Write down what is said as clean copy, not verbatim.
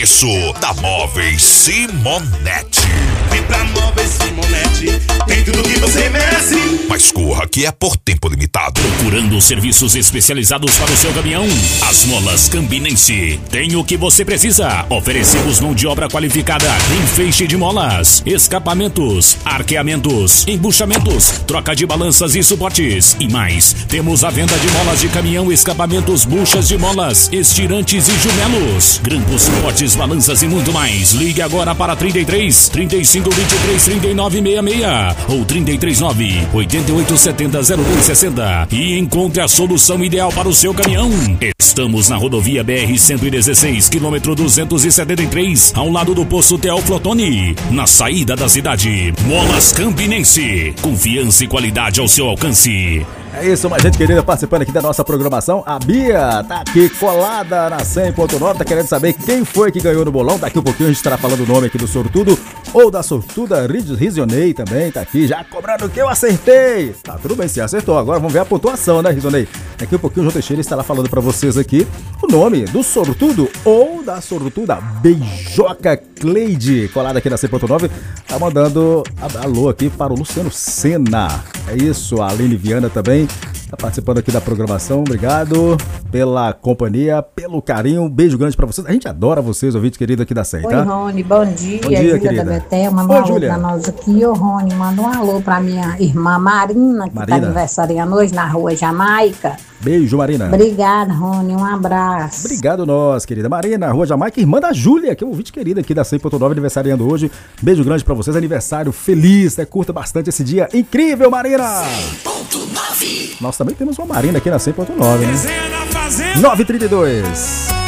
preço da Móveis Simonetti. Vem pra Móveis Simonetti, tem tudo que você merece. Mas corra que é por tempo limitado. Procurando serviços especializados para o seu caminhão? As Molas Campinense tem o que você precisa. Oferecemos mão de obra qualificada em feixe de molas, escapamentos, arqueamentos, embuchamentos, troca de balanças e suportes e mais. Temos a venda de molas de caminhão, escapamentos, buchas de molas, estirantes e jumelos, grampos, suportes, balanças e muito mais. Ligue agora para 33 35 23 39 66 ou 339 88 70 0260 e encontre a solução ideal para o seu caminhão. Estamos na rodovia BR-116, quilômetro 273, ao lado do posto Teoflotone, na saída da cidade. Molas Campinense, confiança e qualidade ao seu alcance. É isso, mais gente querida participando aqui da nossa programação. A Bia tá aqui colada na 100.9, tá querendo saber quem foi que ganhou no bolão. Daqui um pouquinho a gente estará falando o nome aqui do sortudo ou da sortuda. Rizionei também tá aqui já cobrando que eu acertei. Tá tudo bem, você acertou. Agora vamos ver a pontuação, né, Rizionei? Daqui um pouquinho o João Teixeira estará falando pra vocês aqui o nome do sortudo ou da sortuda. Beijoca Cleide, colada aqui na 100.9, tá mandando alô aqui para o Luciano Senna. É isso, a Aline Viana também tá participando aqui da programação. Obrigado pela companhia, pelo carinho. Um beijo grande pra vocês. A gente adora vocês, ouvintes queridos aqui da 100, tá? Oi, Rony, bom dia. Bom dia, Júlia querida. da Betel, manda um alô pra nós aqui. Ô, Rony, manda um alô pra minha irmã Marina, que tá aniversariando hoje na rua Jamaica. Beijo, Marina. Obrigada, Rony, um abraço. Obrigado nós, querida Marina, Rua Jamaica, irmã da Júlia, que é um ouvinte querida aqui da 100.9, aniversariando hoje. Beijo grande pra vocês, aniversário feliz, né? Curta bastante esse dia incrível, Marina. 100.9. Nós também temos uma Marina aqui na 100.9, né? 9h32.